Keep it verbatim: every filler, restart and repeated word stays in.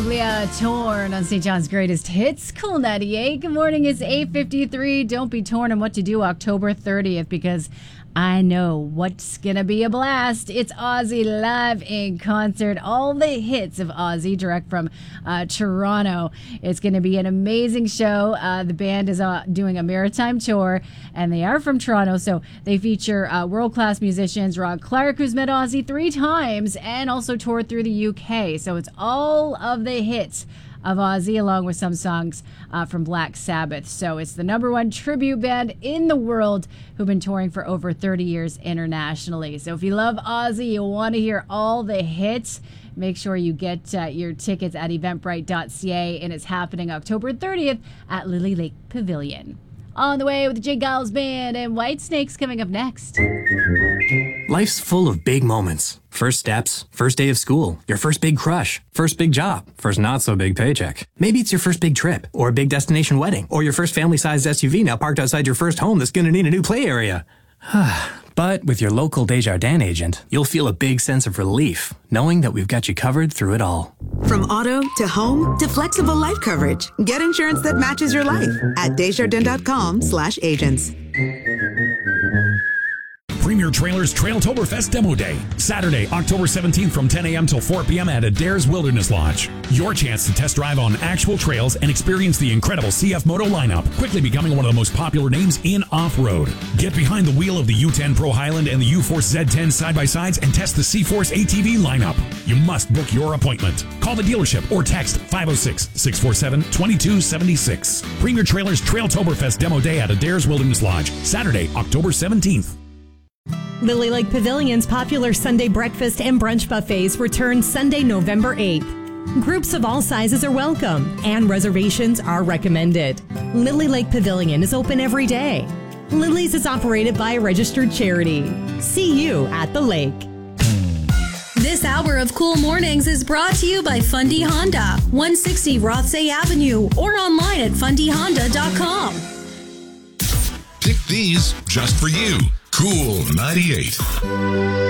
Imbruglia, Torn on Saint John's Greatest Hits. Cool ninety-eight. Good morning. It's eight fifty-three. Don't be torn on what to do October thirtieth because I know what's going to be a blast. It's Ozzy live in concert. All the hits of Ozzy direct from uh, Toronto. It's going to be an amazing show. Uh, the band is uh, doing a maritime tour, and they are from Toronto, so they feature uh, world-class musicians. Rod Clark, who's met Ozzy three times, and also toured through the U K. So it's all of the hits of Ozzy, along with some songs uh, from Black Sabbath. So it's the number one tribute band in the world who've been touring for over thirty years internationally. So if you love Ozzy, you want to hear all the hits, make sure you get uh, your tickets at eventbrite dot c a, and it's happening October thirtieth at Lily Lake Pavilion. On the way with the J. Giles Band and Whitesnakes coming up next. Life's full of big moments. First steps, first day of school, your first big crush, first big job, first not so big paycheck. Maybe it's your first big trip, or a big destination wedding, or your first family-sized S U V now parked outside your first home that's going to need a new play area. But with your local Desjardins agent, you'll feel a big sense of relief, knowing that we've got you covered through it all. From auto to home to flexible life coverage, get insurance that matches your life at Desjardins dot com slash agents. Premier Trailers Trailtoberfest Demo Day, Saturday, October seventeenth from ten a.m. till four p.m. at Adair's Wilderness Lodge. Your chance to test drive on actual trails and experience the incredible C F Moto lineup, quickly becoming one of the most popular names in off-road. Get behind the wheel of the U ten Pro Highland and the U-Force Z ten side-by-sides and test the C-Force A T V lineup. You must book your appointment. Call the dealership or text five oh six, six four seven, two two seven six. Premier Trailers Trailtoberfest Demo Day at Adair's Wilderness Lodge, Saturday, October seventeenth. Lily Lake Pavilion's popular Sunday breakfast and brunch buffets return Sunday, November eighth. Groups of all sizes are welcome, and reservations are recommended. Lily Lake Pavilion is open every day. Lily's is operated by a registered charity. See you at the lake. This hour of Cool Mornings is brought to you by Fundy Honda, one sixty Rothsay Avenue, or online at fundy honda dot com. Pick these just for you. Cool ninety-eight.